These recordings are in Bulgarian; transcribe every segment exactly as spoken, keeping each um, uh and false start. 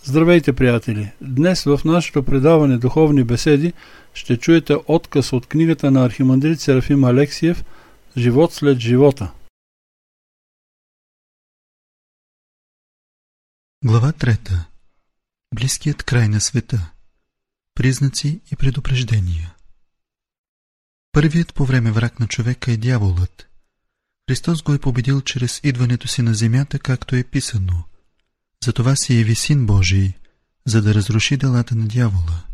Здравейте, приятели! Днес в нашето предаване Духовни беседи ще чуете откъс от книгата на архимандрит Серафим Алексиев «Живот след живота». Глава трета. Близкият край на света. Признаци и предупреждения. Първият по време враг на човека е дяволът. Христос го е победил чрез идването си на земята, както е писано. Затова си яви Син Божий, за да разруши делата на дявола.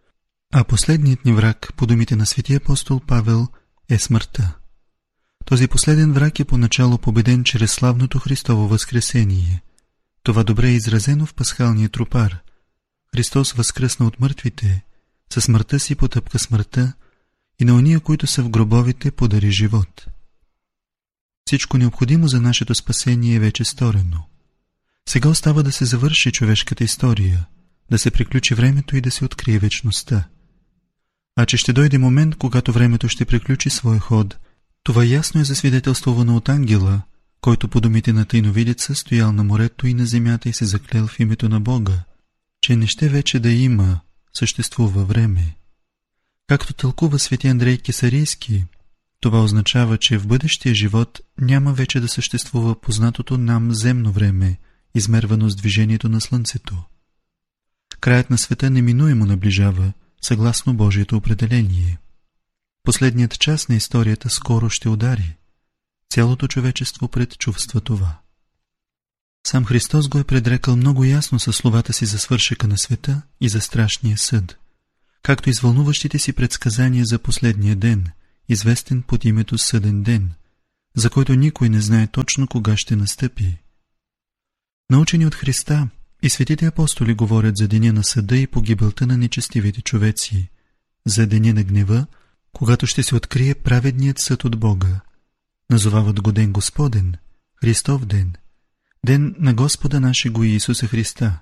А последният ни враг, по думите на светия апостол Павел, е смъртта. Този последен враг е поначало победен чрез славното Христово възкресение. Това добре е изразено в пасхалния тропар. Христос възкръсна от мъртвите, със смъртта си потъпка смъртта и на ония, които са в гробовите, подари живот. Всичко необходимо за нашето спасение е вече сторено. Сега остава да се завърши човешката история, да се приключи времето и да се открие вечността. А че ще дойде момент, когато времето ще приключи своя ход, това ясно е засвидетелствувано от ангела, който по думите на тайновидеца стоял на морето и на земята и се заклел в името на Бога, че не ще вече да има, съществува време. Както тълкува свети Андрей Кесарийски, това означава, че в бъдещия живот няма вече да съществува познатото нам земно време, измервано с движението на Слънцето. Краят на света неминуемо наближава, съгласно Божието определение. Последният час на историята скоро ще удари. Цялото човечество предчувства това. Сам Христос го е предрекал много ясно със словата си за свършека на света и за страшния съд, както и с вълнуващите си предсказания за последния ден, известен под името Съден ден, за който никой не знае точно кога ще настъпи. Научени от Христа, и светите апостоли говорят за деня на съда и погибелта на нечестивите човеци, за деня на гнева, когато ще се открие праведният съд от Бога. Назовават го ден Господен, Христов ден, ден на Господа нашего Иисуса Христа.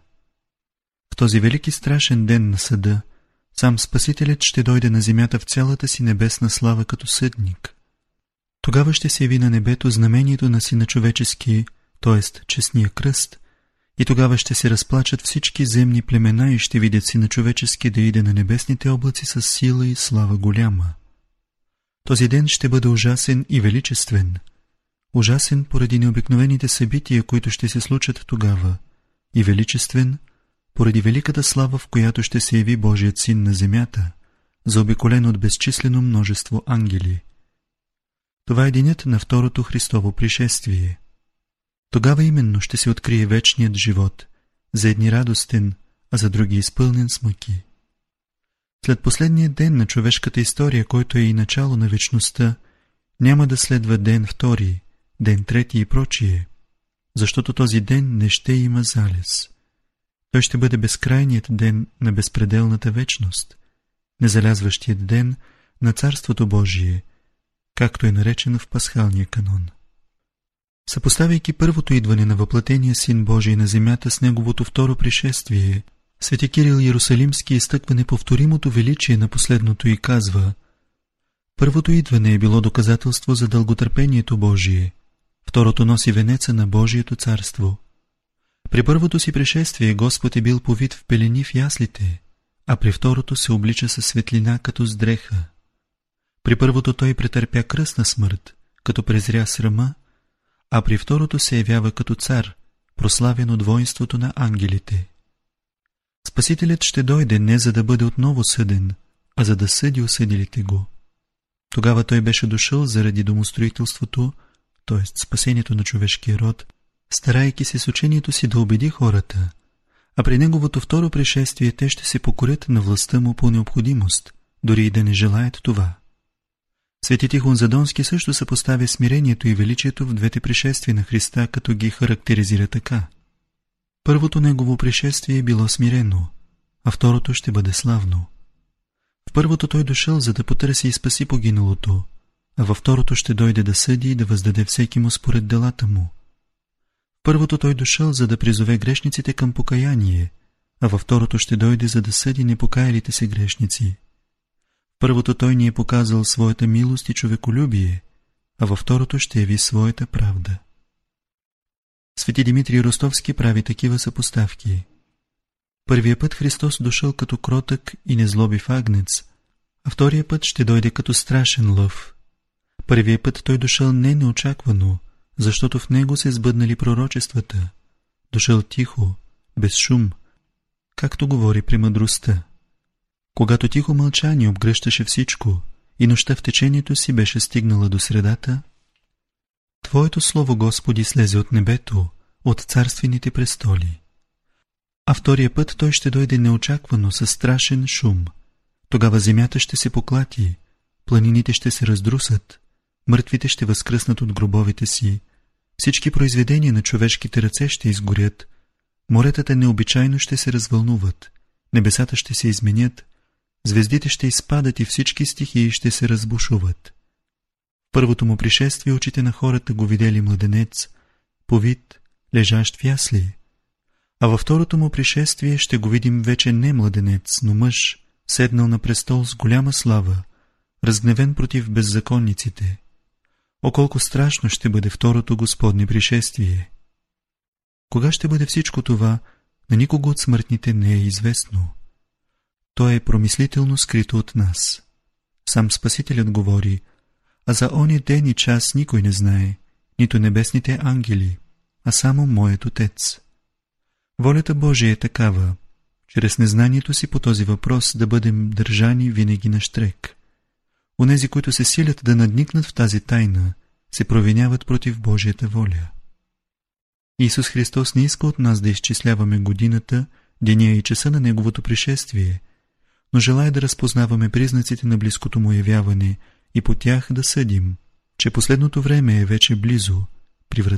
В този велики страшен ден на съда, сам Спасителят ще дойде на земята в цялата си небесна слава като съдник. Тогава ще се яви на небето знамението на Сина човечески, т.е. честния кръст, и тогава ще се разплачат всички земни племена и ще видят Сина човечески да иде на небесните облаци с сила и слава голяма. Този ден ще бъде ужасен и величествен. Ужасен поради необикновените събития, които ще се случат тогава, и величествен поради великата слава, в която ще се яви Божият Син на земята, заобиколен от безчислено множество ангели. Това е денят на второто Христово пришествие. Тогава именно ще се открие вечният живот, за едни радостен, а за други изпълнен с мъки. След последния ден на човешката история, който е и начало на вечността, няма да следва ден втори, ден трети и прочие, защото този ден не ще има залез. Той ще бъде безкрайният ден на безпределната вечност, незалязващият ден на Царството Божие, както е наречено в пасхалния канон. Съпоставяйки първото идване на въплатения Син Божий на земята с неговото второ пришествие, свети Кирил Иерусалимски изтъква неповторимото величие на последното и казва: първото идване е било доказателство за дълготърпението Божие, второто носи венеца на Божието царство. При първото си пришествие Господ е бил повит в пелени в яслите, а при второто се облича със светлина като с дреха. При първото той претърпя кръстна смърт, като презря срама, а при второто се явява като цар, прославен от воинството на ангелите. Спасителят ще дойде не за да бъде отново съден, а за да съди осъдилите го. Тогава той беше дошъл заради домостроителството, т.е. спасението на човешкия род, старайки се с учението си да убеди хората, а при неговото второ пришествие те ще се покорят на властта му по необходимост, дори и да не желаят това. Свети Тихон Задонски също съпоставя смирението и величието в двете пришествия на Христа, като ги характеризира така. Първото негово пришествие е било смирено, а второто ще бъде славно. В първото той дошъл, за да потърси и спаси погиналото, а във второто ще дойде да съди и да въздаде всеки му според делата му. В първото той дошъл, за да призове грешниците към покаяние, а във второто ще дойде, за да съди непокаялите се грешници. В първото той ни е показал своята милост и човеколюбие, а във второто ще яви своята правда. Свети Димитрий Ростовски прави такива съпоставки. Първия път Христос дошъл като кротък и незлобив агнец, а втория път ще дойде като страшен лъв. Първия път той дошъл не неочаквано, защото в него се сбъднали пророчествата. Дошъл тихо, без шум, както говори премъдростта. Когато тихо мълчание обгръщаше всичко и нощта в течението си беше стигнала до средата, Твоето слово, Господи, слезе от небето, от царствените престоли. А втория път той ще дойде неочаквано със страшен шум. Тогава земята ще се поклати, планините ще се раздрусат, мъртвите ще възкръснат от гробовете си, всички произведения на човешките ръце ще изгорят, моретата необичайно ще се развълнуват, небесата ще се изменят, звездите ще изпадат и всички стихии ще се разбушуват. В първото му пришествие очите на хората го видели младенец, повит, лежащ в ясли, а във второто му пришествие ще го видим вече не младенец, но мъж, седнал на престол с голяма слава, разгневен против беззаконниците. О, колко страшно ще бъде второто Господне пришествие! Кога ще бъде всичко това, на никого от смъртните не е известно. То е промислително скрито от нас. Сам Спасителят говори, а за оня ден и час никой не знае, нито небесните ангели, а само моят Отец. Волята Божия е такава, чрез незнанието си по този въпрос да бъдем държани винаги на щрек. Онези, които се силят да надникнат в тази тайна, се провиняват против Божията воля. Исус Христос не иска от нас да изчисляваме годината, деня и часа на Неговото пришествие, но желая да разпознаваме признаците на близкото му явяване и по тях да съдим, че последното време е вече близо, при вратата.